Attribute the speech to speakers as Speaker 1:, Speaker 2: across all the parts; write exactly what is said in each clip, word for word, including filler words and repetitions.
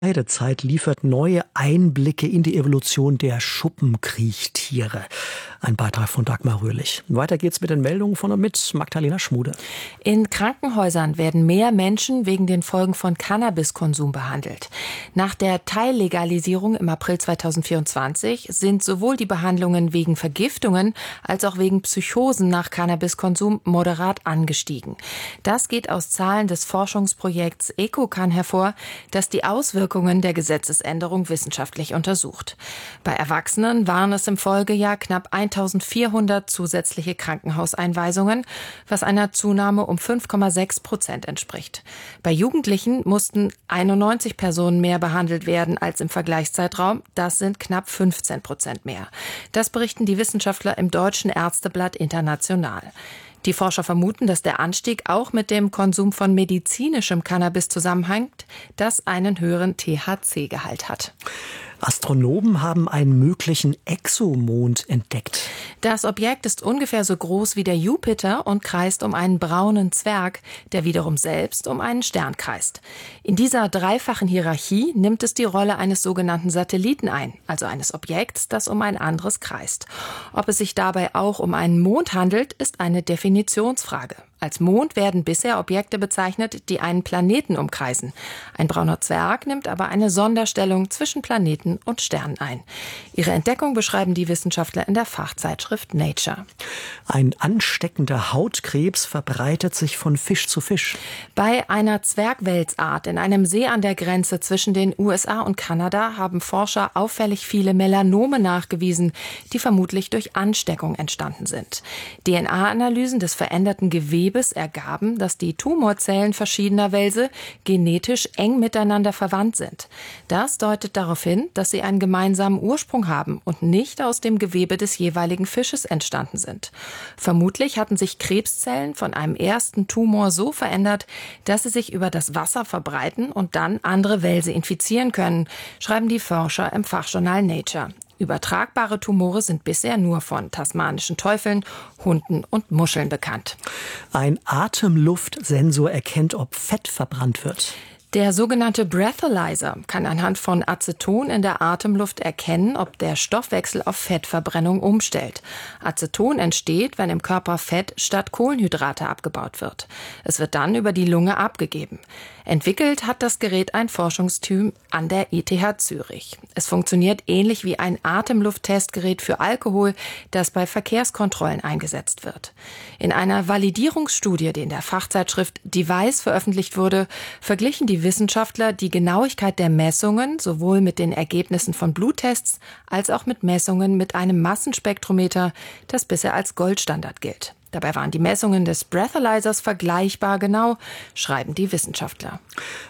Speaker 1: Zeit liefert neue Einblicke in die Evolution der Schuppenkriechtiere. Ein Beitrag von Dagmar Röhlich. Weiter geht's mit den Meldungen von und mit Magdalena Schmude.
Speaker 2: In Krankenhäusern werden mehr Menschen wegen den Folgen von Cannabiskonsum behandelt. Nach der Teillegalisierung im April zweitausendvierundzwanzig sind sowohl die Behandlungen wegen Vergiftungen als auch wegen Psychosen nach Cannabiskonsum moderat angestiegen. Das geht aus Zahlen des Forschungsprojekts EcoCan hervor, das die Auswirkungen der Gesetzesänderung wissenschaftlich untersucht. Bei Erwachsenen waren es im Folgejahr knapp eintausendvierhundert zusätzliche Krankenhauseinweisungen, was einer Zunahme um fünf Komma sechs Prozent entspricht. Bei Jugendlichen mussten einundneunzig Personen mehr behandelt werden als im Vergleichszeitraum. Das sind knapp fünfzehn Prozent mehr. Das berichten die Wissenschaftler im Deutschen Ärzteblatt International. Die Forscher vermuten, dass der Anstieg auch mit dem Konsum von medizinischem Cannabis zusammenhängt, das einen höheren T H C-Gehalt hat.
Speaker 1: Astronomen haben einen möglichen Exomond entdeckt.
Speaker 2: Das Objekt ist ungefähr so groß wie der Jupiter und kreist um einen braunen Zwerg, der wiederum selbst um einen Stern kreist. In dieser dreifachen Hierarchie nimmt es die Rolle eines sogenannten Satelliten ein, also eines Objekts, das um ein anderes kreist. Ob es sich dabei auch um einen Mond handelt, ist eine Definitionsfrage. Als Mond werden bisher Objekte bezeichnet, die einen Planeten umkreisen. Ein brauner Zwerg nimmt aber eine Sonderstellung zwischen Planeten und Sternen ein. Ihre Entdeckung beschreiben die Wissenschaftler in der Fachzeitschrift Nature.
Speaker 1: Ein ansteckender Hautkrebs verbreitet sich von Fisch zu Fisch.
Speaker 2: Bei einer Zwergwelsart in einem See an der Grenze zwischen den U S A und Kanada haben Forscher auffällig viele Melanome nachgewiesen, die vermutlich durch Ansteckung entstanden sind. D N A-Analysen des veränderten Gewebes ergaben, dass die Tumorzellen verschiedener Welse genetisch eng miteinander verwandt sind. Das deutet darauf hin, dass sie einen gemeinsamen Ursprung haben und nicht aus dem Gewebe des jeweiligen Fisches entstanden sind. Vermutlich hatten sich Krebszellen von einem ersten Tumor so verändert, dass sie sich über das Wasser verbreiten und dann andere Welse infizieren können, schreiben die Forscher im Fachjournal Nature. Übertragbare Tumore sind bisher nur von tasmanischen Teufeln, Hunden und Muscheln bekannt.
Speaker 1: Ein Atemluftsensor erkennt, ob Fett verbrannt wird.
Speaker 2: Der sogenannte Breathalyzer kann anhand von Aceton in der Atemluft erkennen, ob der Stoffwechsel auf Fettverbrennung umstellt. Aceton entsteht, wenn im Körper Fett statt Kohlenhydrate abgebaut wird. Es wird dann über die Lunge abgegeben. Entwickelt hat das Gerät ein Forschungsteam an der E T H Zürich. Es funktioniert ähnlich wie ein Atemlufttestgerät für Alkohol, das bei Verkehrskontrollen eingesetzt wird. In einer Validierungsstudie, die in der Fachzeitschrift Device veröffentlicht wurde, verglichen die Wissenschaftler die Genauigkeit der Messungen sowohl mit den Ergebnissen von Bluttests als auch mit Messungen mit einem Massenspektrometer, das bisher als Goldstandard gilt. Dabei waren die Messungen des Breathalyzers vergleichbar genau, schreiben die Wissenschaftler.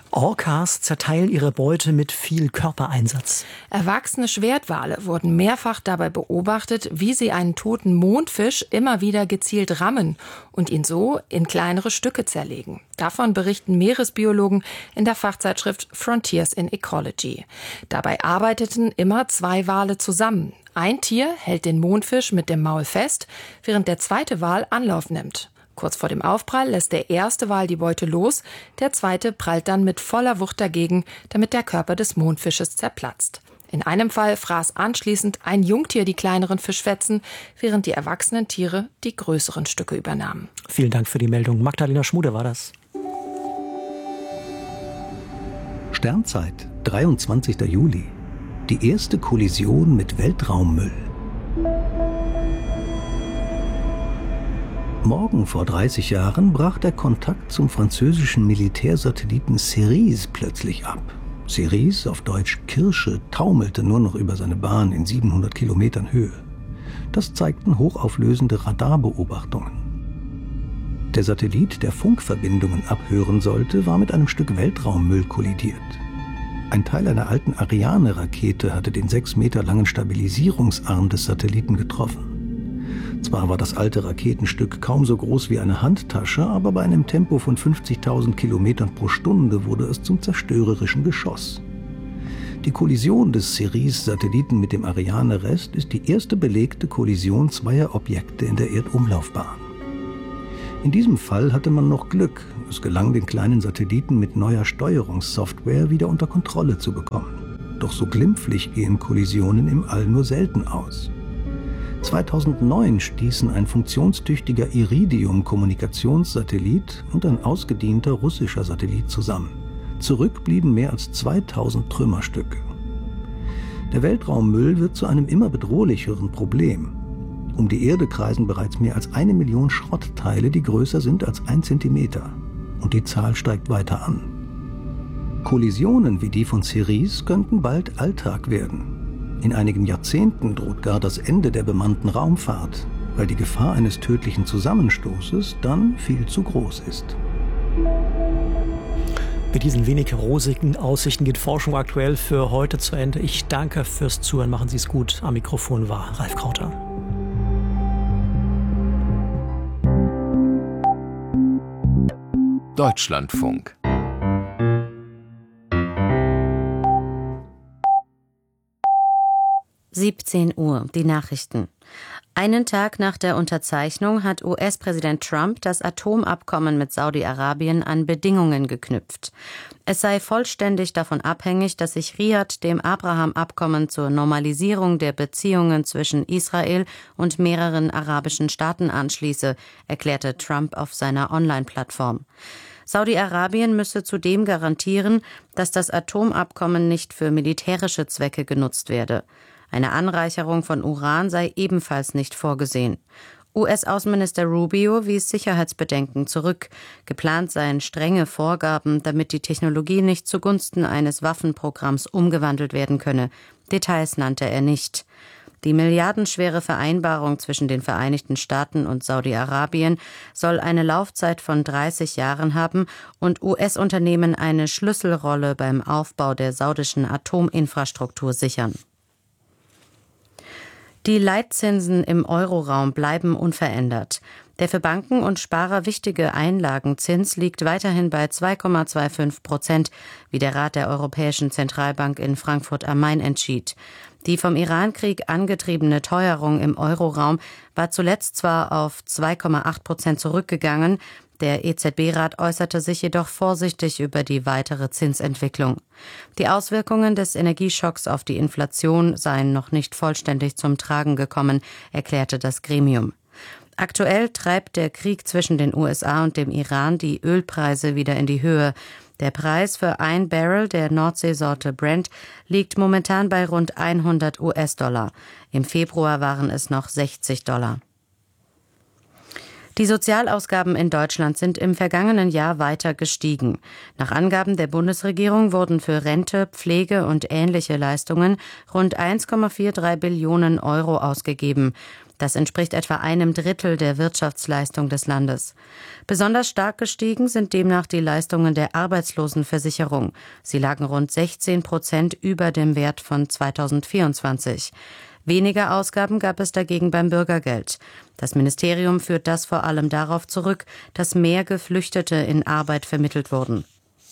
Speaker 1: Orcas zerteilen ihre Beute mit viel Körpereinsatz.
Speaker 2: Erwachsene Schwertwale wurden mehrfach dabei beobachtet, wie sie einen toten Mondfisch immer wieder gezielt rammen und ihn so in kleinere Stücke zerlegen. Davon berichten Meeresbiologen in der Fachzeitschrift Frontiers in Ecology. Dabei arbeiteten immer zwei Wale zusammen. Ein Tier hält den Mondfisch mit dem Maul fest, während der zweite Wal Anlauf nimmt. Kurz vor dem Aufprall lässt der erste Wal die Beute los, der zweite prallt dann mit voller Wucht dagegen, damit der Körper des Mondfisches zerplatzt. In einem Fall fraß anschließend ein Jungtier die kleineren Fischfetzen, während die erwachsenen Tiere die größeren Stücke übernahmen.
Speaker 1: Vielen Dank für die Meldung. Magdalena Schmude war das.
Speaker 3: Sternzeit, dreiundzwanzigster Juli. Die erste Kollision mit Weltraummüll. Morgen vor dreißig Jahren brach der Kontakt zum französischen Militärsatelliten Cerise plötzlich ab. Cerise, auf Deutsch Kirsche, taumelte nur noch über seine Bahn in siebenhundert Kilometern Höhe. Das zeigten hochauflösende Radarbeobachtungen. Der Satellit, der Funkverbindungen abhören sollte, war mit einem Stück Weltraummüll kollidiert. Ein Teil einer alten Ariane-Rakete hatte den sechs Meter langen Stabilisierungsarm des Satelliten getroffen. Zwar war das alte Raketenstück kaum so groß wie eine Handtasche, aber bei einem Tempo von fünfzigtausend Kilometern pro Stunde wurde es zum zerstörerischen Geschoss. Die Kollision des Cerise-Satelliten mit dem Ariane-Rest ist die erste belegte Kollision zweier Objekte in der Erdumlaufbahn. In diesem Fall hatte man noch Glück. Es gelang, den kleinen Satelliten mit neuer Steuerungssoftware wieder unter Kontrolle zu bekommen. Doch so glimpflich gehen Kollisionen im All nur selten aus. zweitausendneun stießen ein funktionstüchtiger Iridium-Kommunikationssatellit und ein ausgedienter russischer Satellit zusammen. Zurück blieben mehr als zweitausend Trümmerstücke. Der Weltraummüll wird zu einem immer bedrohlicheren Problem. Um die Erde kreisen bereits mehr als eine Million Schrottteile, die größer sind als ein Zentimeter. Und die Zahl steigt weiter an. Kollisionen wie die von Ceres könnten bald Alltag werden. In einigen Jahrzehnten droht gar das Ende der bemannten Raumfahrt, weil die Gefahr eines tödlichen Zusammenstoßes dann viel zu groß ist.
Speaker 1: Mit diesen wenig rosigen Aussichten geht Forschung aktuell für heute zu Ende. Ich danke fürs Zuhören. Machen Sie es gut. Am Mikrofon war Ralf Krauter.
Speaker 4: Deutschlandfunk.
Speaker 5: siebzehn Uhr, die Nachrichten. Einen Tag nach der Unterzeichnung hat U S-Präsident Trump das Atomabkommen mit Saudi-Arabien an Bedingungen geknüpft. Es sei vollständig davon abhängig, dass sich Riad dem Abraham-Abkommen zur Normalisierung der Beziehungen zwischen Israel und mehreren arabischen Staaten anschließe, erklärte Trump auf seiner Online-Plattform. Saudi-Arabien müsse zudem garantieren, dass das Atomabkommen nicht für militärische Zwecke genutzt werde. Eine Anreicherung von Uran sei ebenfalls nicht vorgesehen. U S-Außenminister Rubio wies Sicherheitsbedenken zurück. Geplant seien strenge Vorgaben, damit die Technologie nicht zugunsten eines Waffenprogramms umgewandelt werden könne. Details nannte er nicht. Die milliardenschwere Vereinbarung zwischen den Vereinigten Staaten und Saudi-Arabien soll eine Laufzeit von dreißig Jahren haben und U S-Unternehmen eine Schlüsselrolle beim Aufbau der saudischen Atominfrastruktur sichern. Die Leitzinsen im Euroraum bleiben unverändert. Der für Banken und Sparer wichtige Einlagenzins liegt weiterhin bei zwei Komma fünfundzwanzig Prozent, wie der Rat der Europäischen Zentralbank in Frankfurt am Main entschied. Die vom Irankrieg angetriebene Teuerung im Euroraum war zuletzt zwar auf zwei Komma acht Prozent zurückgegangen, der E Z B-Rat äußerte sich jedoch vorsichtig über die weitere Zinsentwicklung. Die Auswirkungen des Energieschocks auf die Inflation seien noch nicht vollständig zum Tragen gekommen, erklärte das Gremium. Aktuell treibt der Krieg zwischen den U S A und dem Iran die Ölpreise wieder in die Höhe. Der Preis für ein Barrel der Nordseesorte Brent liegt momentan bei rund hundert U S-Dollar. Im Februar waren es noch sechzig Dollar. Die Sozialausgaben in Deutschland sind im vergangenen Jahr weiter gestiegen. Nach Angaben der Bundesregierung wurden für Rente, Pflege und ähnliche Leistungen rund eins Komma drei vier Billionen Euro ausgegeben. Das entspricht etwa einem Drittel der Wirtschaftsleistung des Landes. Besonders stark gestiegen sind demnach die Leistungen der Arbeitslosenversicherung. Sie lagen rund sechzehn Prozent über dem Wert von zweitausendvierundzwanzig. Weniger Ausgaben gab es dagegen beim Bürgergeld. Das Ministerium führt das vor allem darauf zurück, dass mehr Geflüchtete in Arbeit vermittelt wurden.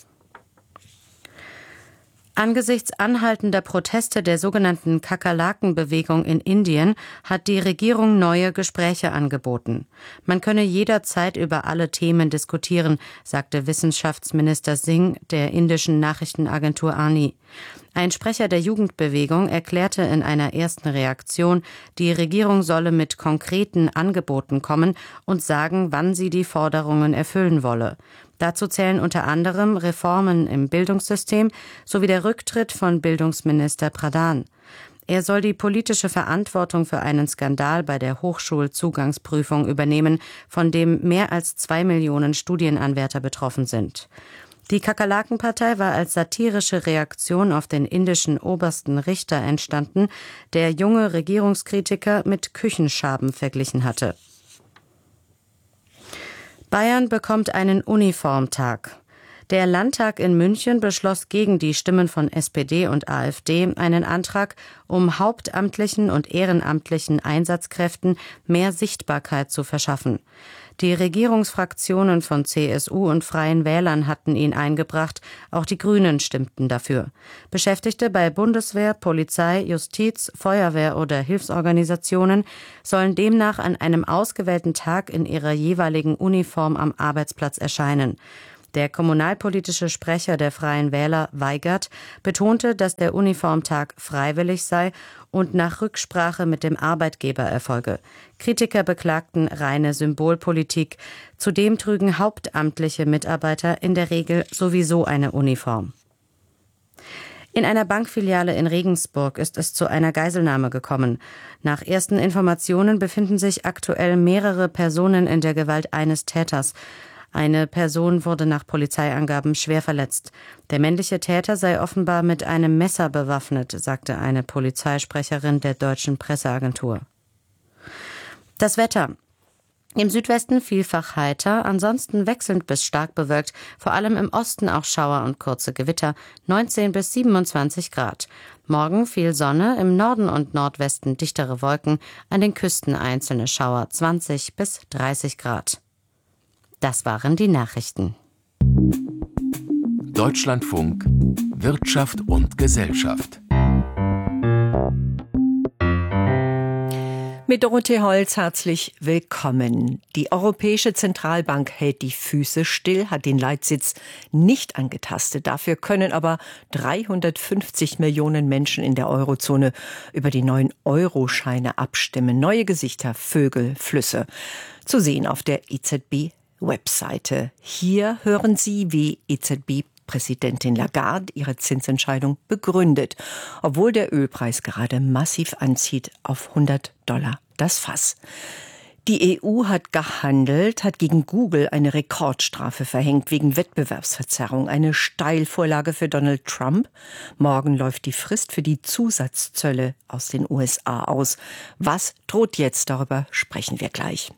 Speaker 5: Angesichts anhaltender Proteste der sogenannten Kakerlaken-Bewegung in Indien hat die Regierung neue Gespräche angeboten. Man könne jederzeit über alle Themen diskutieren, sagte Wissenschaftsminister Singh der indischen Nachrichtenagentur Ani. Ein Sprecher der Jugendbewegung erklärte in einer ersten Reaktion, die Regierung solle mit konkreten Angeboten kommen und sagen, wann sie die Forderungen erfüllen wolle. Dazu zählen unter anderem Reformen im Bildungssystem sowie der Rücktritt von Bildungsminister Pradhan. Er soll die politische Verantwortung für einen Skandal bei der Hochschulzugangsprüfung übernehmen, von dem mehr als zwei Millionen Studienanwärter betroffen sind. Die Kakerlakenpartei war als satirische Reaktion auf den indischen obersten Richter entstanden, der junge Regierungskritiker mit Küchenschaben verglichen hatte. Bayern bekommt einen Uniformtag. Der Landtag in München beschloss gegen die Stimmen von S P D und AfD einen Antrag, um hauptamtlichen und ehrenamtlichen Einsatzkräften mehr Sichtbarkeit zu verschaffen. Die Regierungsfraktionen von C S U und Freien Wählern hatten ihn eingebracht, auch die Grünen stimmten dafür. Beschäftigte bei Bundeswehr, Polizei, Justiz, Feuerwehr oder Hilfsorganisationen sollen demnach an einem ausgewählten Tag in ihrer jeweiligen Uniform am Arbeitsplatz erscheinen. Der kommunalpolitische Sprecher der Freien Wähler, Weigert, betonte, dass der Uniformtag freiwillig sei und nach Rücksprache mit dem Arbeitgeber erfolge. Kritiker beklagten reine Symbolpolitik. Zudem trügen hauptamtliche Mitarbeiter in der Regel sowieso eine Uniform. In einer Bankfiliale in Regensburg ist es zu einer Geiselnahme gekommen. Nach ersten Informationen befinden sich aktuell mehrere Personen in der Gewalt eines Täters. Eine Person wurde nach Polizeiangaben schwer verletzt. Der männliche Täter sei offenbar mit einem Messer bewaffnet, sagte eine Polizeisprecherin der deutschen Presseagentur. Das Wetter. Im Südwesten vielfach heiter, ansonsten wechselnd bis stark bewölkt, vor allem im Osten auch Schauer und kurze Gewitter, neunzehn bis siebenundzwanzig Grad. Morgen viel Sonne, im Norden und Nordwesten dichtere Wolken, an den Küsten einzelne Schauer, zwanzig bis dreißig Grad. Das waren die Nachrichten.
Speaker 4: Deutschlandfunk Wirtschaft und Gesellschaft.
Speaker 6: Mit Dorothee Holz herzlich willkommen. Die Europäische Zentralbank hält die Füße still, hat den Leitsitz nicht angetastet. Dafür können aber dreihundertfünfzig Millionen Menschen in der Eurozone über die neuen Euroscheine abstimmen. Neue Gesichter, Vögel, Flüsse. Zu sehen auf der E Z B-Webseite. Hier hören Sie, wie E Z B-Präsidentin Lagarde ihre Zinsentscheidung begründet, obwohl der Ölpreis gerade massiv anzieht auf hundert Dollar das Fass. Die E U hat gehandelt, hat gegen Google eine Rekordstrafe verhängt wegen Wettbewerbsverzerrung, eine Steilvorlage für Donald Trump. Morgen läuft die Frist für die Zusatzzölle aus den U S A aus. Was droht jetzt? Darüber sprechen wir gleich.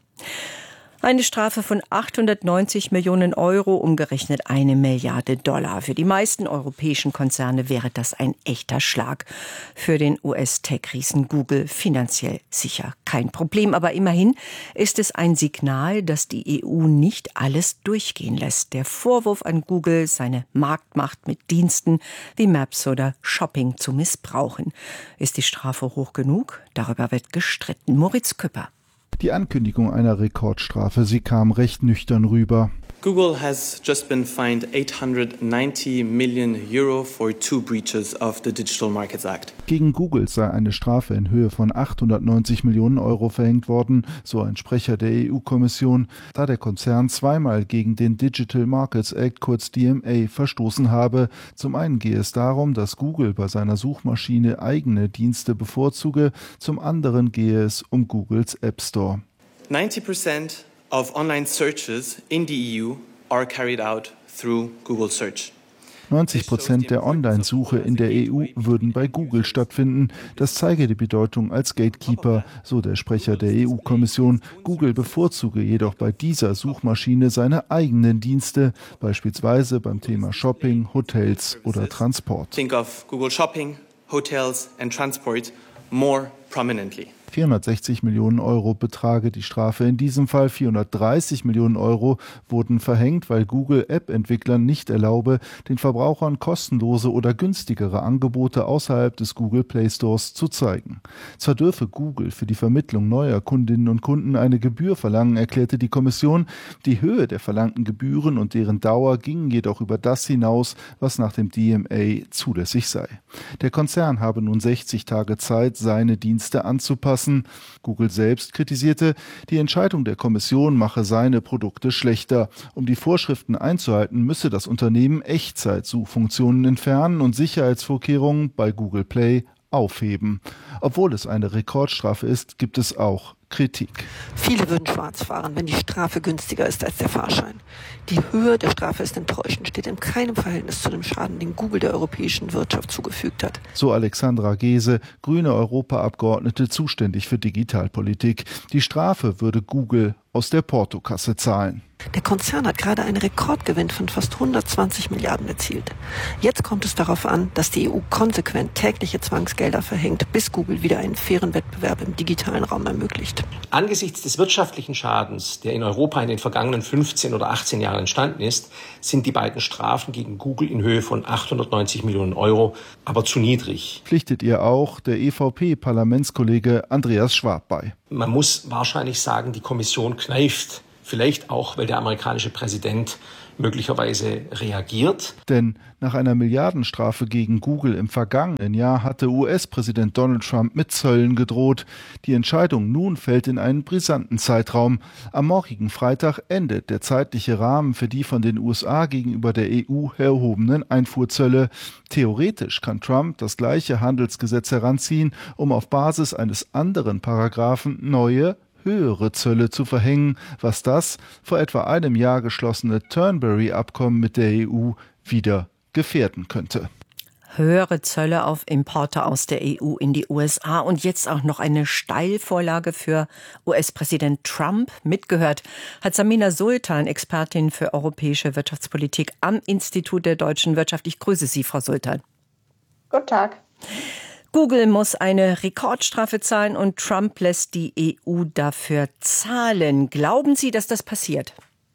Speaker 6: Eine Strafe von achthundertneunzig Millionen Euro, umgerechnet eine Milliarde Dollar. Für die meisten europäischen Konzerne wäre das ein echter Schlag. Für den U S-Tech-Riesen Google finanziell sicher kein Problem. Aber immerhin ist es ein Signal, dass die E U nicht alles durchgehen lässt. Der Vorwurf an Google, seine Marktmacht mit Diensten wie Maps oder Shopping zu missbrauchen. Ist die Strafe hoch genug? Darüber wird gestritten. Moritz Küpper.
Speaker 7: Die Ankündigung einer Rekordstrafe, sie kam recht nüchtern rüber.
Speaker 8: Google has just been fined eight hundred ninety million euro for two breaches of the Digital Markets Act.
Speaker 7: Gegen Google sei eine Strafe in Höhe von achthundertneunzig Millionen Euro verhängt worden, so ein Sprecher der E U-Kommission, da der Konzern zweimal gegen den Digital Markets Act, kurz D M A, verstoßen habe. Zum einen gehe es darum, dass Google bei seiner Suchmaschine eigene Dienste bevorzuge, zum anderen gehe es um Googles App Store.
Speaker 8: ninety percent of online searches in the E U are carried out through Google Search.
Speaker 7: neunzig Prozent der Online-Suche in der E U würden bei Google stattfinden. Das zeige die Bedeutung als Gatekeeper, so der Sprecher der E U-Kommission. Google bevorzuge jedoch bei dieser Suchmaschine seine eigenen Dienste, beispielsweise beim Thema Shopping, Hotels oder Transport.
Speaker 8: Think of Google Shopping, Hotels and Transport more prominently.
Speaker 7: vierhundertsechzig Millionen Euro betrage die Strafe. In diesem Fall vierhundertdreißig Millionen Euro wurden verhängt, weil Google App-Entwicklern nicht erlaube, den Verbrauchern kostenlose oder günstigere Angebote außerhalb des Google Play Stores zu zeigen. Zwar dürfe Google für die Vermittlung neuer Kundinnen und Kunden eine Gebühr verlangen, erklärte die Kommission. Die Höhe der verlangten Gebühren und deren Dauer gingen jedoch über das hinaus, was nach dem D M A zulässig sei. Der Konzern habe nun sechzig Tage Zeit, seine Dienste anzupassen. Google selbst kritisierte, die Entscheidung der Kommission mache seine Produkte schlechter. Um die Vorschriften einzuhalten, müsse das Unternehmen Echtzeitsuchfunktionen entfernen und Sicherheitsvorkehrungen bei Google Play aufheben. Obwohl es eine Rekordstrafe ist, gibt es auch Kritik.
Speaker 9: Viele würden schwarz fahren, wenn die Strafe günstiger ist als der Fahrschein. Die Höhe der Strafe ist enttäuschend, steht in keinem Verhältnis zu dem Schaden, den Google der europäischen Wirtschaft zugefügt hat.
Speaker 7: So Alexandra Gese, grüne Europaabgeordnete zuständig für Digitalpolitik. Die Strafe würde Google aus der Portokasse zahlen.
Speaker 9: Der Konzern hat gerade einen Rekordgewinn von fast hundertzwanzig Milliarden erzielt. Jetzt kommt es darauf an, dass die E U konsequent tägliche Zwangsgelder verhängt, bis Google wieder einen fairen Wettbewerb im digitalen Raum ermöglicht.
Speaker 10: Angesichts des wirtschaftlichen Schadens, der in Europa in den vergangenen fünfzehn oder achtzehn Jahren entstanden ist, sind die beiden Strafen gegen Google in Höhe von achthundertneunzig Millionen Euro aber zu niedrig.
Speaker 7: Pflichtet ihr auch der E V P-Parlamentskollege Andreas Schwab bei.
Speaker 10: Man muss wahrscheinlich sagen, die Kommission kneift. Vielleicht auch, weil der amerikanische Präsident möglicherweise reagiert.
Speaker 7: Denn nach einer Milliardenstrafe gegen Google im vergangenen Jahr hatte U S-Präsident Donald Trump mit Zöllen gedroht. Die Entscheidung nun fällt in einen brisanten Zeitraum. Am morgigen Freitag endet der zeitliche Rahmen für die von den U S A gegenüber der E U erhobenen Einfuhrzölle. Theoretisch kann Trump das gleiche Handelsgesetz heranziehen, um auf Basis eines anderen Paragraphen neue höhere Zölle zu verhängen, was das vor etwa einem Jahr geschlossene Turnberry-Abkommen mit der E U wieder gefährden könnte.
Speaker 6: Höhere Zölle auf Importe aus der E U in die U S A und jetzt auch noch eine Steilvorlage für U S-Präsident Trump. Mitgehört hat Samina Sultan, Expertin für europäische Wirtschaftspolitik am Institut der deutschen Wirtschaft. Ich grüße Sie, Frau Sultan.
Speaker 11: Guten Tag.
Speaker 6: Google muss eine Rekordstrafe zahlen und Trump lässt die E U dafür zahlen. Glauben Sie, dass das passiert?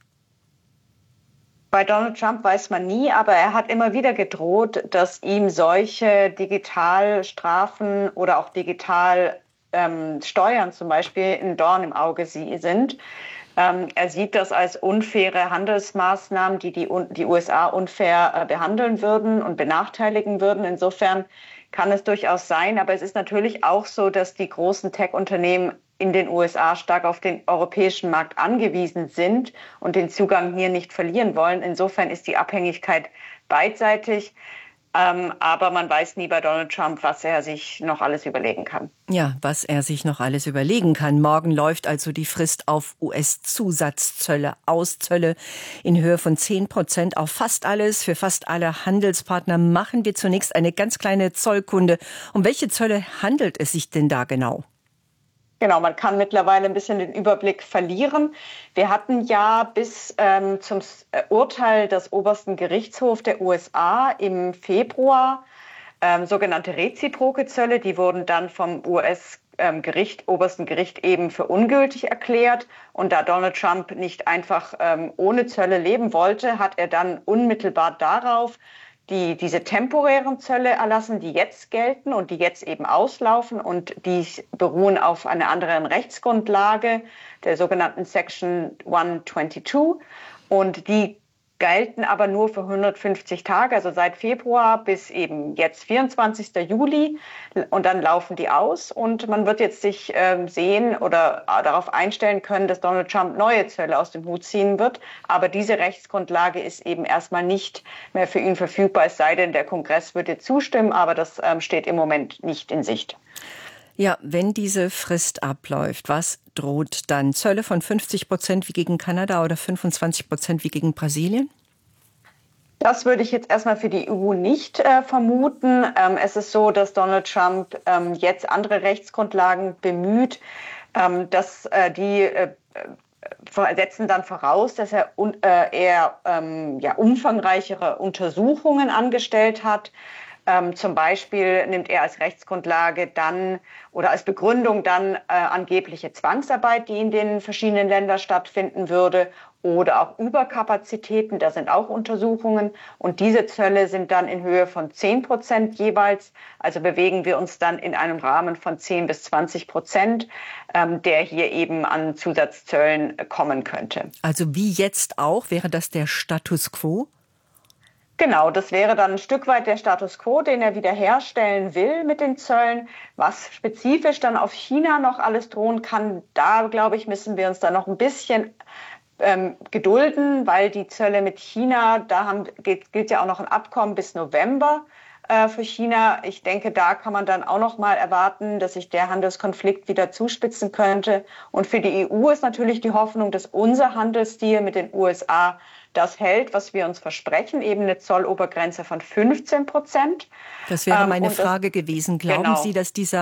Speaker 11: Bei Donald Trump weiß man nie, aber er hat immer wieder gedroht, dass ihm solche Digitalstrafen oder auch Digitalsteuern ähm, zum Beispiel ein Dorn im Auge sind. Ähm, er sieht das als unfaire Handelsmaßnahmen, die die, die U S A unfair äh, behandeln würden und benachteiligen würden. Insofern kann es durchaus sein, aber es ist natürlich auch so, dass die großen Tech-Unternehmen in den U S A stark auf den europäischen Markt angewiesen sind und den Zugang hier nicht verlieren wollen. Insofern ist die Abhängigkeit beidseitig. Ähm, aber man weiß nie bei Donald Trump, was er sich noch alles überlegen kann.
Speaker 6: Ja, was er sich noch alles überlegen kann. Morgen läuft also die Frist auf U S-Zusatzzölle, Auszölle in Höhe von zehn Prozent auf fast alles. Für fast alle Handelspartner machen wir zunächst eine ganz kleine Zollkunde. Um welche Zölle handelt es sich denn da genau?
Speaker 11: Genau, man kann mittlerweile ein bisschen den Überblick verlieren. Wir hatten ja bis ähm, zum Urteil des obersten Gerichtshofs der U S A im Februar ähm, sogenannte reziproke Zölle. Die wurden dann vom U S-Gericht, ähm, obersten Gericht eben für ungültig erklärt. Und da Donald Trump nicht einfach ähm, ohne Zölle leben wollte, hat er dann unmittelbar darauf die diese temporären Zölle erlassen, die jetzt gelten und die jetzt eben auslaufen und die beruhen auf einer anderen Rechtsgrundlage, der sogenannten Section hundertzweiundzwanzig. Und die galten aber nur für hundertfünfzig Tage, also seit Februar bis eben jetzt vierundzwanzigster Juli. Und dann laufen die aus und man wird jetzt sich äh, sehen oder darauf einstellen können, dass Donald Trump neue Zölle aus dem Hut ziehen wird. Aber diese Rechtsgrundlage ist eben erstmal nicht mehr für ihn verfügbar, es sei denn, der Kongress würde zustimmen, aber das ähm, steht im Moment nicht in Sicht.
Speaker 6: Ja, wenn diese Frist abläuft, was droht dann? Zölle von fünfzig Prozent wie gegen Kanada oder fünfundzwanzig Prozent wie gegen Brasilien?
Speaker 11: Das würde ich jetzt erstmal für die E U nicht äh, vermuten. Ähm, es ist so, dass Donald Trump ähm, jetzt andere Rechtsgrundlagen bemüht, ähm, dass äh, die äh, setzen dann voraus, dass er un- äh, eher ähm, ja, umfangreichere Untersuchungen angestellt hat. Ähm, zum Beispiel nimmt er als Rechtsgrundlage dann oder als Begründung dann äh, angebliche Zwangsarbeit, die in den verschiedenen Ländern stattfinden würde, oder auch Überkapazitäten, da sind auch Untersuchungen. Und diese Zölle sind dann in Höhe von zehn Prozent jeweils. Also bewegen wir uns dann in einem Rahmen von zehn bis zwanzig Prozent, ähm, der hier eben an Zusatzzöllen kommen könnte.
Speaker 6: Also wie jetzt auch, wäre das der Status quo?
Speaker 11: Genau, das wäre dann ein Stück weit der Status quo, den er wiederherstellen will mit den Zöllen. Was spezifisch dann auf China noch alles drohen kann, da, glaube ich, müssen wir uns dann noch ein bisschen ähm, gedulden, weil die Zölle mit China, da haben, gilt, gilt ja auch noch ein Abkommen bis November äh, für China. Ich denke, da kann man dann auch noch mal erwarten, dass sich der Handelskonflikt wieder zuspitzen könnte. Und für die E U ist natürlich die Hoffnung, dass unser Handelsdeal mit den U S A das hält, was wir uns versprechen, eben eine Zollobergrenze von fünfzehn Prozent.
Speaker 6: Das wäre meine
Speaker 11: ähm,
Speaker 6: Frage
Speaker 11: das,
Speaker 6: gewesen. Glauben
Speaker 11: genau.
Speaker 6: Sie, dass dieser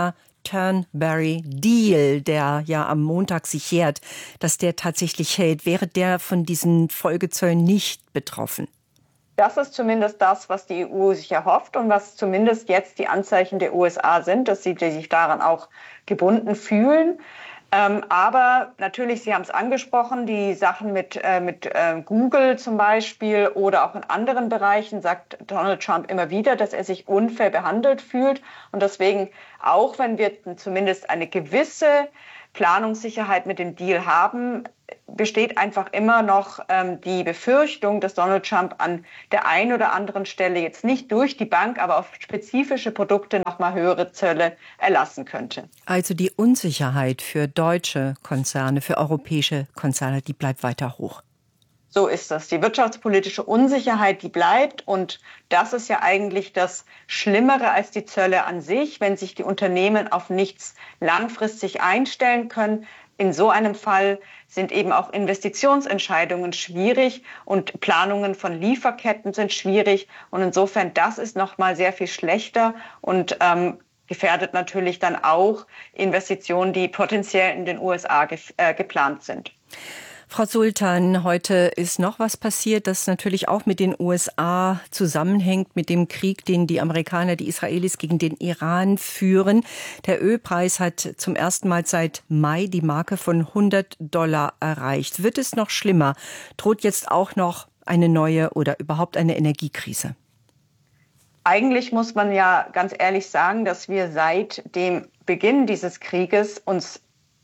Speaker 6: Turnberry-Deal, der ja am Montag sich jährt, dass der tatsächlich hält? Wäre der von diesen Folgezöllen nicht betroffen?
Speaker 11: Das ist zumindest das, was die E U sich erhofft und was zumindest jetzt die Anzeichen der U S A sind, dass sie sich daran auch gebunden fühlen. Ähm, aber natürlich, Sie haben es angesprochen, die Sachen mit, äh, mit äh, Google zum Beispiel oder auch in anderen Bereichen sagt Donald Trump immer wieder, dass er sich unfair behandelt fühlt. Und deswegen, auch wenn wir zumindest eine gewisse Planungssicherheit mit dem Deal haben, besteht einfach immer noch ähm, die Befürchtung, dass Donald Trump an der einen oder anderen Stelle jetzt nicht durch die Bank, aber auf spezifische Produkte nochmal höhere Zölle erlassen könnte.
Speaker 6: Also die Unsicherheit für deutsche Konzerne, für europäische Konzerne, die bleibt weiter hoch.
Speaker 11: So ist das. Die wirtschaftspolitische Unsicherheit, die bleibt. Und das ist ja eigentlich das Schlimmere als die Zölle an sich, wenn sich die Unternehmen auf nichts langfristig einstellen können. In so einem Fall sind eben auch Investitionsentscheidungen schwierig und Planungen von Lieferketten sind schwierig. Und insofern, das ist noch mal sehr viel schlechter und ähm, gefährdet natürlich dann auch Investitionen, die potenziell in den U S A ge- äh, geplant sind.
Speaker 6: Frau Sultan, heute ist noch was passiert, das natürlich auch mit den U S A zusammenhängt, mit dem Krieg, den die Amerikaner, die Israelis gegen den Iran führen. Der Ölpreis hat zum ersten Mal seit Mai die Marke von hundert Dollar erreicht. Wird es noch schlimmer? Droht jetzt auch noch eine neue oder überhaupt eine Energiekrise?
Speaker 11: Eigentlich muss man ja ganz ehrlich sagen, dass wir seit dem Beginn dieses Krieges uns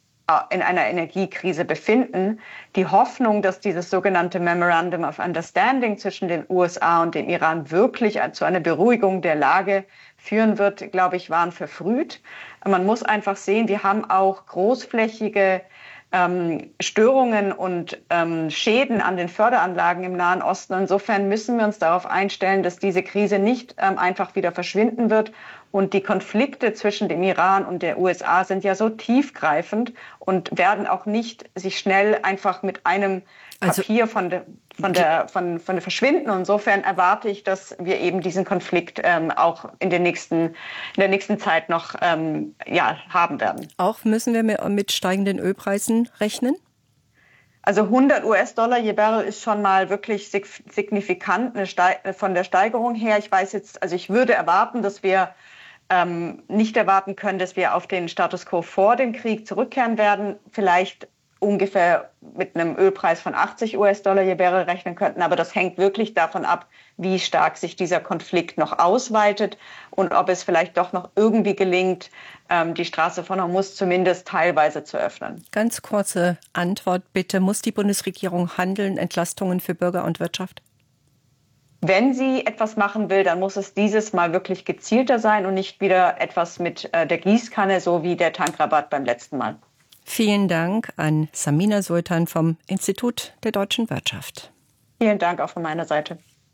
Speaker 11: in einer Energiekrise befinden. Die Hoffnung, dass dieses sogenannte Memorandum of Understanding zwischen den U S A und dem Iran wirklich zu einer Beruhigung der Lage führen wird, glaube ich, waren verfrüht. Man muss einfach sehen, wir haben auch großflächige ähm, Störungen und ähm, Schäden an den Förderanlagen im Nahen Osten. Insofern müssen wir uns darauf einstellen, dass diese Krise nicht ähm, einfach wieder verschwinden wird. Und die Konflikte zwischen dem Iran und der U S A sind ja so tiefgreifend und werden auch nicht sich schnell einfach mit einem Papier also, von, der, von, der, von, von der verschwinden. Und insofern erwarte ich, dass wir eben diesen Konflikt ähm, auch in, den nächsten, in der nächsten Zeit noch ähm, ja, haben werden.
Speaker 6: Auch müssen wir mit steigenden Ölpreisen rechnen?
Speaker 11: Also hundert US-Dollar je Barrel ist schon mal wirklich signifikant eine Ste- von der Steigerung her. Ich weiß jetzt, also ich würde erwarten, dass wir ähm, nicht erwarten können, dass wir auf den Status quo vor dem Krieg zurückkehren werden. Vielleicht ungefähr mit einem Ölpreis von achtzig US-Dollar je Barrel rechnen könnten. Aber das hängt wirklich davon ab, wie stark sich dieser Konflikt noch ausweitet und ob es vielleicht doch noch irgendwie gelingt, die Straße von Hormuz zumindest teilweise zu öffnen.
Speaker 6: Ganz kurze Antwort bitte. Muss die Bundesregierung handeln, Entlastungen für Bürger und Wirtschaft?
Speaker 11: Wenn sie etwas machen will, dann muss es dieses Mal wirklich gezielter sein und nicht wieder etwas mit der Gießkanne, so wie der Tankrabatt beim letzten Mal.
Speaker 6: Vielen Dank an Samina Sultan vom Institut der deutschen Wirtschaft.
Speaker 11: Vielen Dank auch von meiner Seite.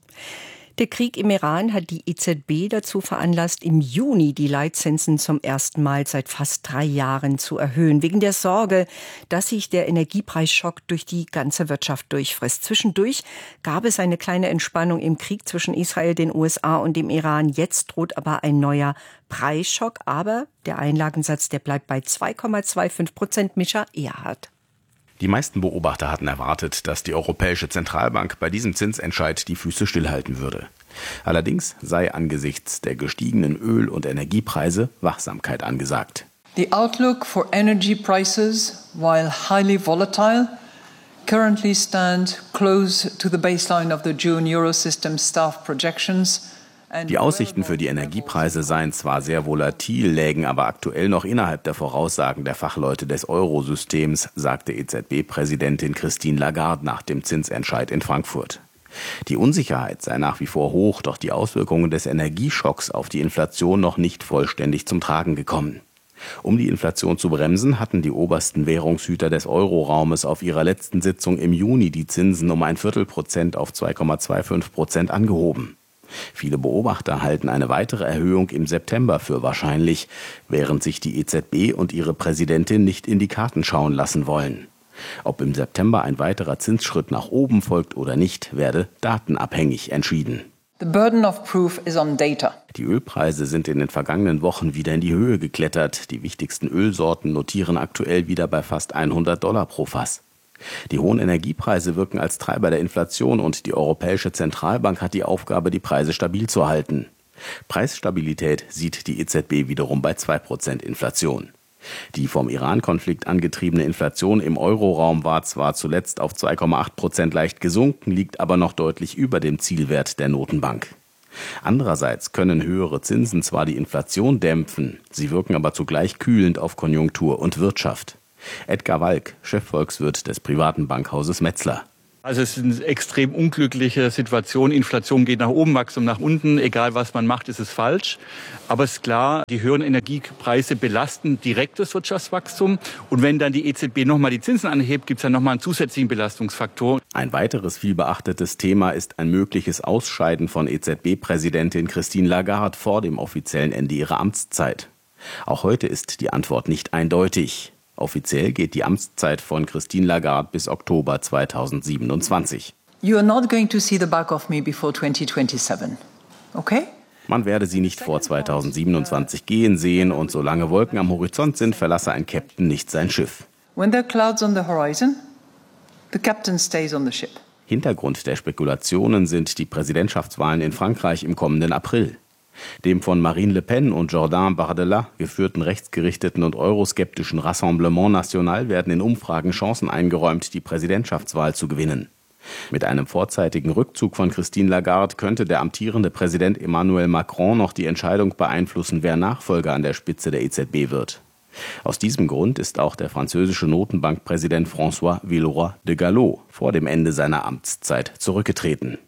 Speaker 6: Der Krieg im Iran hat die E Z B dazu veranlasst, im Juni die Leitzinsen zum ersten Mal seit fast drei Jahren zu erhöhen, wegen der Sorge, dass sich der Energiepreisschock durch die ganze Wirtschaft durchfrisst. Zwischendurch gab es eine kleine Entspannung im Krieg zwischen Israel, den U S A und dem Iran. Jetzt droht aber ein neuer Preisschock, aber der Einlagensatz, der bleibt bei zwei Komma fünfundzwanzig Prozent. Mischa Erhardt.
Speaker 4: Die meisten Beobachter hatten erwartet, dass die Europäische Zentralbank bei diesem Zinsentscheid die Füße stillhalten würde. Allerdings sei angesichts der gestiegenen Öl- und Energiepreise Wachsamkeit angesagt.
Speaker 12: The outlook for energy prices, while highly volatile, currently stand close to the baseline of the June Eurosystem staff projections.
Speaker 4: Die Aussichten für die Energiepreise seien zwar sehr volatil, lägen aber aktuell noch innerhalb der Voraussagen der Fachleute des Eurosystems, sagte E Z B-Präsidentin Christine Lagarde nach dem Zinsentscheid in Frankfurt. Die Unsicherheit sei nach wie vor hoch, doch die Auswirkungen des Energieschocks auf die Inflation noch nicht vollständig zum Tragen gekommen. Um die Inflation zu bremsen, hatten die obersten Währungshüter des Euroraumes auf ihrer letzten Sitzung im Juni die Zinsen um ein Viertelprozent auf zwei Komma fünfundzwanzig Prozent angehoben. Viele Beobachter halten eine weitere Erhöhung im September für wahrscheinlich, während sich die E Z B und ihre Präsidentin nicht in die Karten schauen lassen wollen. Ob im September ein weiterer Zinsschritt nach oben folgt oder nicht, werde datenabhängig entschieden.
Speaker 12: The burden of proof is on data.
Speaker 4: Die Ölpreise sind in den vergangenen Wochen wieder in die Höhe geklettert. Die wichtigsten Ölsorten notieren aktuell wieder bei fast hundert Dollar pro Fass. Die hohen Energiepreise wirken als Treiber der Inflation und die Europäische Zentralbank hat die Aufgabe, die Preise stabil zu halten. Preisstabilität sieht die E Z B wiederum bei zwei Prozent Inflation. Die vom Iran-Konflikt angetriebene Inflation im Euroraum war zwar zuletzt auf zwei Komma acht Prozent leicht gesunken, liegt aber noch deutlich über dem Zielwert der Notenbank. Andererseits können höhere Zinsen zwar die Inflation dämpfen, sie wirken aber zugleich kühlend auf Konjunktur und Wirtschaft. Edgar Walk, Chefvolkswirt des privaten Bankhauses Metzler.
Speaker 13: Also es ist eine extrem unglückliche Situation. Inflation geht nach oben, Wachstum nach unten. Egal was man macht, ist es falsch. Aber es ist klar, die höheren Energiepreise belasten direkt das Wirtschaftswachstum. Und wenn dann die E Z B nochmal die Zinsen anhebt, gibt es dann nochmal einen zusätzlichen Belastungsfaktor.
Speaker 4: Ein weiteres vielbeachtetes Thema ist ein mögliches Ausscheiden von E Z B-Präsidentin Christine Lagarde vor dem offiziellen Ende ihrer Amtszeit. Auch heute ist die Antwort nicht eindeutig. Offiziell geht die Amtszeit von Christine Lagarde bis Oktober zweitausendsiebenundzwanzig.
Speaker 12: You are not going to see the back of me before twenty twenty-seven. Okay?
Speaker 4: Man werde sie nicht vor zweitausendsiebenundzwanzig gehen sehen und solange Wolken am Horizont sind, verlasse ein Captain nicht sein Schiff.
Speaker 12: When there are clouds on the horizon, the captain stays on the ship.
Speaker 4: Hintergrund der Spekulationen sind die Präsidentschaftswahlen in Frankreich im kommenden April. Dem von Marine Le Pen und Jordan Bardella geführten rechtsgerichteten und euroskeptischen Rassemblement National werden in Umfragen Chancen eingeräumt, die Präsidentschaftswahl zu gewinnen. Mit einem vorzeitigen Rückzug von Christine Lagarde könnte der amtierende Präsident Emmanuel Macron noch die Entscheidung beeinflussen, wer Nachfolger an der Spitze der E Z B wird. Aus diesem Grund ist auch der französische Notenbankpräsident François Villeroy de Galhau vor dem Ende seiner Amtszeit zurückgetreten.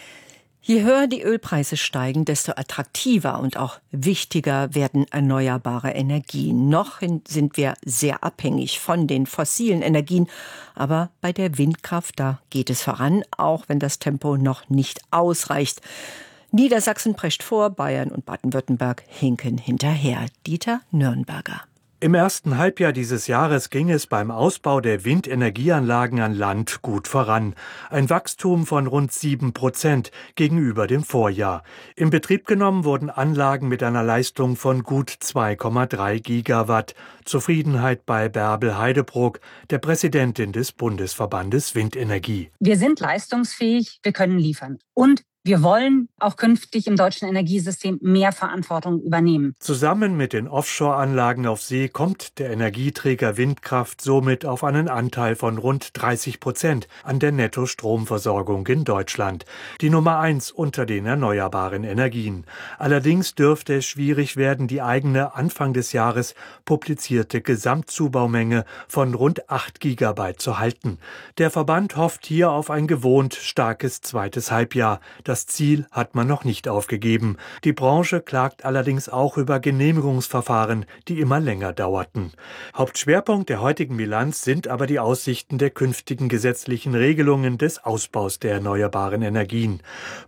Speaker 6: Je höher die Ölpreise steigen, desto attraktiver und auch wichtiger werden erneuerbare Energien. Noch sind wir sehr abhängig von den fossilen Energien, aber bei der Windkraft, da geht es voran, auch wenn das Tempo noch nicht ausreicht. Niedersachsen prescht vor, Bayern und Baden-Württemberg hinken hinterher. Dieter Nürnberger.
Speaker 14: Im ersten Halbjahr dieses Jahres ging es beim Ausbau der Windenergieanlagen an Land gut voran. Ein Wachstum von rund sieben Prozent gegenüber dem Vorjahr. In Betrieb genommen wurden Anlagen mit einer Leistung von gut zwei Komma drei Gigawatt. Zufriedenheit bei Bärbel Heidebruck, der Präsidentin des Bundesverbandes Windenergie.
Speaker 15: Wir sind leistungsfähig, wir können liefern. Und wir wollen auch künftig im deutschen Energiesystem mehr Verantwortung übernehmen.
Speaker 14: Zusammen mit den Offshore-Anlagen auf See kommt der Energieträger Windkraft somit auf einen Anteil von rund dreißig Prozent an der Nettostromversorgung in Deutschland. Die Nummer eins unter den erneuerbaren Energien. Allerdings dürfte es schwierig werden, die eigene Anfang des Jahres publizierte Gesamtzubaumenge von rund acht Gigabyte zu halten. Der Verband hofft hier auf ein gewohnt starkes zweites Halbjahr. Das Ziel hat man noch nicht aufgegeben. Die Branche klagt allerdings auch über Genehmigungsverfahren, die immer länger dauerten. Hauptschwerpunkt der heutigen Bilanz sind aber die Aussichten der künftigen gesetzlichen Regelungen des Ausbaus der erneuerbaren Energien.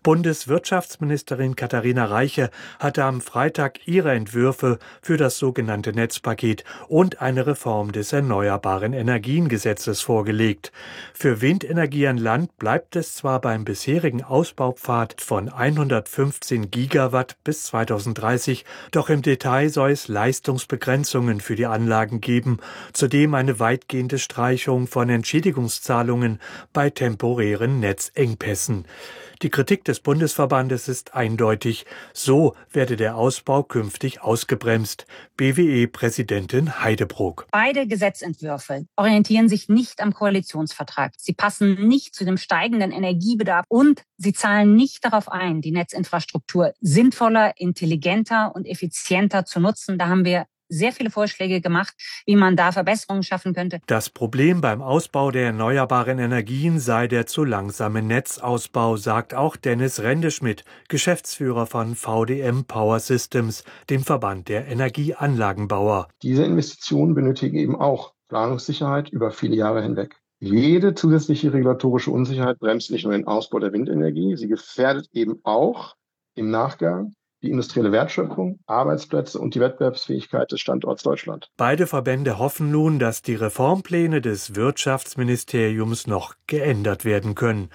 Speaker 14: Bundeswirtschaftsministerin Katharina Reiche hatte am Freitag ihre Entwürfe für das sogenannte Netzpaket und eine Reform des Erneuerbaren Energiengesetzes vorgelegt. Für Windenergie an Land bleibt es zwar beim bisherigen Ausbaupfad von hundertfünfzehn Gigawatt bis zweitausenddreißig, doch im Detail soll es Leistungsbegrenzungen für die Anlagen geben, zudem eine weitgehende Streichung von Entschädigungszahlungen bei temporären Netzengpässen. Die Kritik des Bundesverbandes ist eindeutig. So werde der Ausbau künftig ausgebremst. B W E-Präsidentin Heidebruck.
Speaker 15: Beide Gesetzentwürfe orientieren sich nicht am Koalitionsvertrag. Sie passen nicht zu dem steigenden Energiebedarf und sie zahlen nicht darauf ein, die Netzinfrastruktur sinnvoller, intelligenter und effizienter zu nutzen. Da haben wir sehr viele Vorschläge gemacht, wie man da Verbesserungen schaffen könnte.
Speaker 14: Das Problem beim Ausbau der erneuerbaren Energien sei der zu langsame Netzausbau, sagt auch Dennis Rendeschmidt, Geschäftsführer von V D M Power Systems, dem Verband der Energieanlagenbauer.
Speaker 16: Diese Investitionen benötigen eben auch Planungssicherheit über viele Jahre hinweg. Jede zusätzliche regulatorische Unsicherheit bremst nicht nur den Ausbau der Windenergie, sie gefährdet eben auch im Nachgang die industrielle Wertschöpfung, Arbeitsplätze und die Wettbewerbsfähigkeit des Standorts Deutschland.
Speaker 14: Beide Verbände hoffen nun, dass die Reformpläne des Wirtschaftsministeriums noch geändert werden können.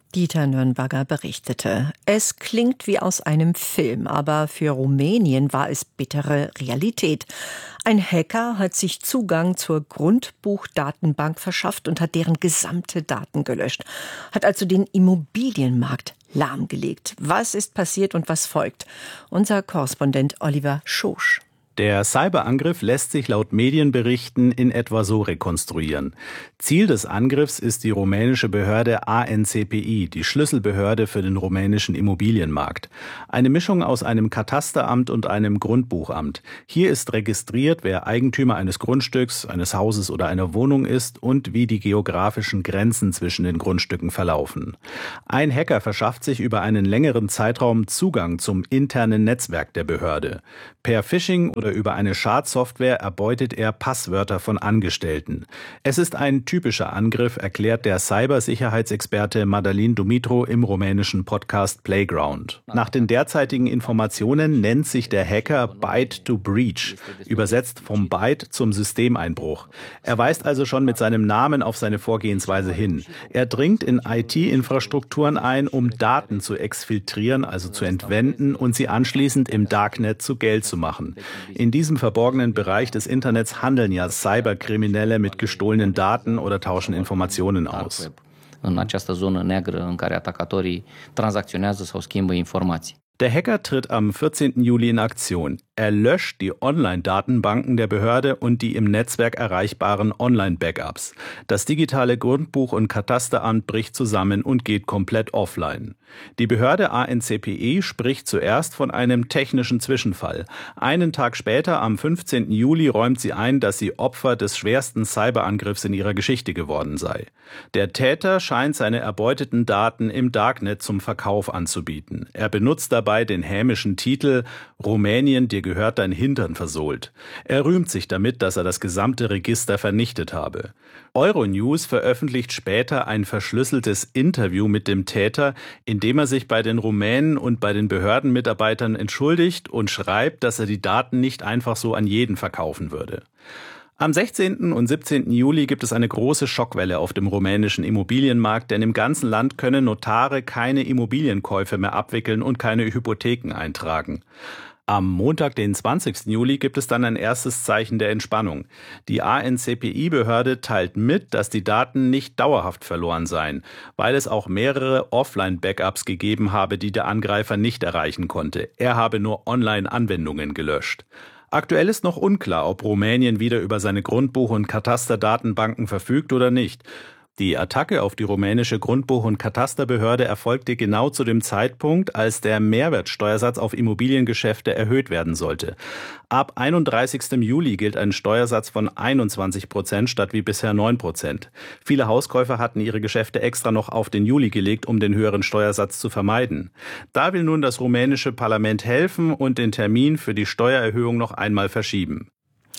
Speaker 6: Dieter Nürnberger berichtete. Es klingt wie aus einem Film, aber für Rumänien war es bittere Realität. Ein Hacker hat sich Zugang zur Grundbuchdatenbank verschafft und hat deren gesamte Daten gelöscht, hat also den Immobilienmarkt lahmgelegt. Was ist passiert und was folgt? Unser Korrespondent Oliver Schosch.
Speaker 17: Der Cyberangriff lässt sich laut Medienberichten in etwa so rekonstruieren. Ziel des Angriffs ist die rumänische Behörde A N C P I, die Schlüsselbehörde für den rumänischen Immobilienmarkt. Eine Mischung aus einem Katasteramt und einem Grundbuchamt. Hier ist registriert, wer Eigentümer eines Grundstücks, eines Hauses oder einer Wohnung ist und wie die geografischen Grenzen zwischen den Grundstücken verlaufen. Ein Hacker verschafft sich über einen längeren Zeitraum Zugang zum internen Netzwerk der Behörde. Per Phishing oder über eine Schadsoftware erbeutet er Passwörter von Angestellten. Es ist ein typischer Angriff, erklärt der Cybersicherheitsexperte Madalin Dumitru im rumänischen Podcast Playground. Nach den derzeitigen Informationen nennt sich der Hacker Byte to Breach, übersetzt vom Byte zum Systemeinbruch. Er weist also schon mit seinem Namen auf seine Vorgehensweise hin. Er dringt in I T-Infrastrukturen ein, um Daten zu exfiltrieren, also zu entwenden und sie anschließend im Darknet zu Geld zu machen. In diesem verborgenen Bereich des Internets handeln ja Cyberkriminelle mit gestohlenen Daten oder tauschen Informationen aus.
Speaker 18: În această zonă neagră în care atacatorii tranzacționează sau schimbă informații.
Speaker 17: Der Hacker tritt am vierzehnten Juli in Aktion. Er löscht die Online-Datenbanken der Behörde und die im Netzwerk erreichbaren Online-Backups. Das digitale Grundbuch- und Katasteramt bricht zusammen und geht komplett offline. Die Behörde A N C P I spricht zuerst von einem technischen Zwischenfall. Einen Tag später, am fünfzehnten Juli, räumt sie ein, dass sie Opfer des schwersten Cyberangriffs in ihrer Geschichte geworden sei. Der Täter scheint seine erbeuteten Daten im Darknet zum Verkauf anzubieten. Er benutzt dabei den hämischen Titel »Rumänien, dir gehört dein Hintern versohlt«. Er rühmt sich damit, dass er das gesamte Register vernichtet habe. Euronews veröffentlicht später ein verschlüsseltes Interview mit dem Täter, in dem er sich bei den Rumänen und bei den Behördenmitarbeitern entschuldigt und schreibt, dass er die Daten nicht einfach so an jeden verkaufen würde. Am sechzehnten und siebzehnten Juli gibt es eine große Schockwelle auf dem rumänischen Immobilienmarkt, denn im ganzen Land können Notare keine Immobilienkäufe mehr abwickeln und keine Hypotheken eintragen. Am Montag, den zwanzigsten Juli, gibt es dann ein erstes Zeichen der Entspannung. Die A N C P I-Behörde teilt mit, dass die Daten nicht dauerhaft verloren seien, weil es auch mehrere Offline-Backups gegeben habe, die der Angreifer nicht erreichen konnte. Er habe nur Online-Anwendungen gelöscht. Aktuell ist noch unklar, ob Rumänien wieder über seine Grundbuch- und Katasterdatenbanken verfügt oder nicht. Die Attacke auf die rumänische Grundbuch- und Katasterbehörde erfolgte genau zu dem Zeitpunkt, als der Mehrwertsteuersatz auf Immobiliengeschäfte erhöht werden sollte. Ab einunddreißigsten Juli gilt ein Steuersatz von einundzwanzig Prozent statt wie bisher neun Prozent. Viele Hauskäufer hatten ihre Geschäfte extra noch auf den Juli gelegt, um den höheren Steuersatz zu vermeiden. Da will nun das rumänische Parlament helfen und den Termin für die Steuererhöhung noch einmal verschieben.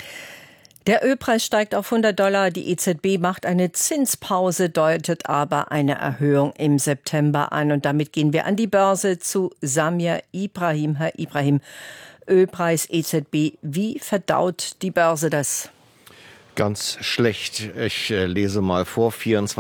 Speaker 6: Der Ölpreis steigt auf hundert Dollar. Die E Z B macht eine Zinspause, deutet aber eine Erhöhung im September an. Und damit gehen wir an die Börse zu Samir Ibrahim. Herr Ibrahim, Ölpreis, E Z B, wie verdaut die Börse das?
Speaker 19: Ganz schlecht. Ich äh, lese mal vor.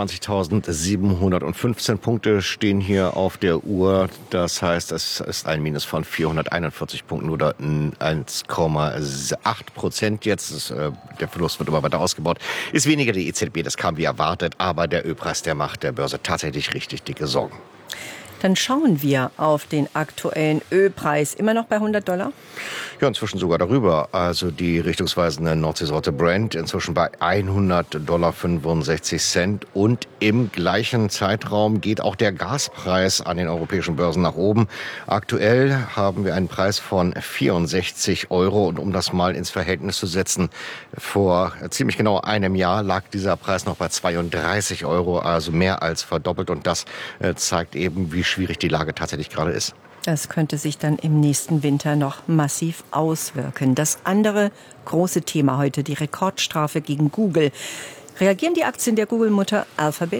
Speaker 19: vierundzwanzigtausendsiebenhundertfünfzehn Punkte stehen hier auf der Uhr. Das heißt, es ist ein Minus von vierhunderteinundvierzig Punkten oder eins Komma acht Prozent jetzt. Das, äh, der Verlust wird immer weiter ausgebaut. Ist weniger die E Z B, das kam wie erwartet. Aber der Ölpreis, der macht der Börse tatsächlich richtig dicke Sorgen.
Speaker 6: Dann schauen wir auf den aktuellen Ölpreis. Immer noch bei hundert Dollar?
Speaker 19: Ja, inzwischen sogar darüber. Also die richtungsweisende Nordseesorte Brent inzwischen bei hundert Dollar fünfundsechzig Cent. Und im gleichen Zeitraum geht auch der Gaspreis an den europäischen Börsen nach oben. Aktuell haben wir einen Preis von vierundsechzig Euro. Und um das mal ins Verhältnis zu setzen, vor ziemlich genau einem Jahr lag dieser Preis noch bei zweiunddreißig Euro. Also mehr als verdoppelt. Und das zeigt eben, wie schwierig die Lage tatsächlich gerade ist.
Speaker 6: Das könnte sich dann im nächsten Winter noch massiv auswirken. Das andere große Thema heute, die Rekordstrafe gegen Google. Reagieren die Aktien der Google-Mutter Alphabet?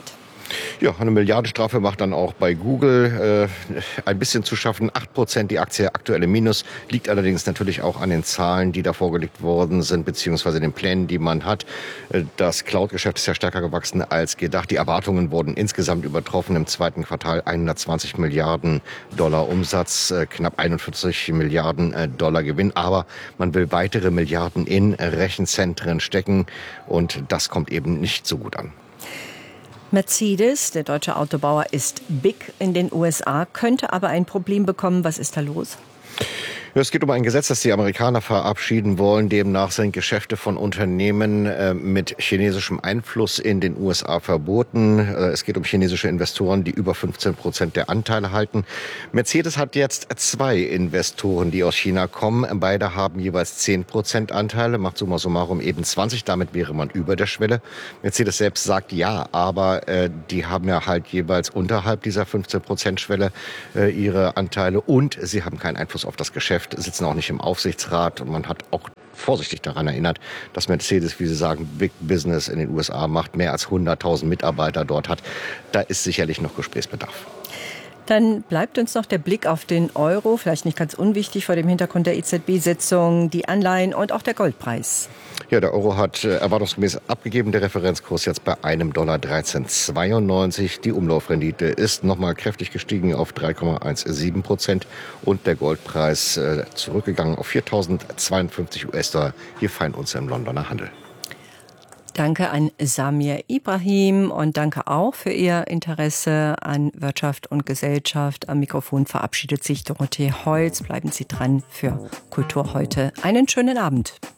Speaker 19: Ja, eine Milliardenstrafe macht dann auch bei Google äh, ein bisschen zu schaffen. acht Prozent die Aktie aktuell im Minus, liegt allerdings natürlich auch an den Zahlen, die da vorgelegt worden sind, beziehungsweise den Plänen, die man hat. Das Cloud-Geschäft ist ja stärker gewachsen als gedacht. Die Erwartungen wurden insgesamt übertroffen. Im zweiten Quartal hundertzwanzig Milliarden Dollar Umsatz, äh, knapp einundvierzig Milliarden äh, Dollar Gewinn. Aber man will weitere Milliarden in Rechenzentren stecken und das kommt eben nicht so gut an.
Speaker 6: Mercedes, der deutsche Autobauer, ist big in den U S A, könnte aber ein Problem bekommen. Was ist da los?
Speaker 19: Es geht um ein Gesetz, das die Amerikaner verabschieden wollen. Demnach sind Geschäfte von Unternehmen äh, mit chinesischem Einfluss in den U S A verboten. Äh, es geht um chinesische Investoren, die über fünfzehn Prozent der Anteile halten. Mercedes hat jetzt zwei Investoren, die aus China kommen. Beide haben jeweils zehn Prozent Anteile, macht summa summarum eben zwanzig. Damit wäre man über der Schwelle. Mercedes selbst sagt ja, aber äh, die haben ja halt jeweils unterhalb dieser fünfzehn Prozent Schwelle äh, ihre Anteile und sie haben keinen Einfluss auf das Geschäft, sitzen auch nicht im Aufsichtsrat und man hat auch vorsichtig daran erinnert, dass Mercedes, wie Sie sagen, Big Business in den U S A macht, mehr als hunderttausend Mitarbeiter dort hat. Da ist sicherlich noch Gesprächsbedarf.
Speaker 6: Dann bleibt uns noch der Blick auf den Euro, vielleicht nicht ganz unwichtig vor dem Hintergrund der E Z B-Sitzung, die Anleihen und auch der Goldpreis.
Speaker 19: Ja, der Euro hat äh, erwartungsgemäß abgegeben. Der Referenzkurs jetzt bei einem Dollar dreizehn Komma zweiundneunzig. Die Umlaufrendite ist nochmal kräftig gestiegen auf drei Komma siebzehn Prozent und der Goldpreis äh, zurückgegangen auf viertausendzweiundfünfzig US-Dollar. Hier fein uns im Londoner Handel.
Speaker 6: Danke an Samir Ibrahim und danke auch für Ihr Interesse an Wirtschaft und Gesellschaft. Am Mikrofon verabschiedet sich Dorothee Holz. Bleiben Sie dran für Kultur heute. Einen schönen Abend.